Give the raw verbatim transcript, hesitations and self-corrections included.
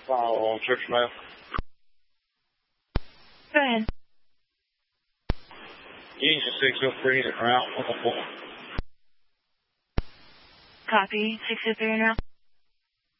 File on Church Mail. Go ahead. Union six oh three, route one oh four. Copy, six oh three en route.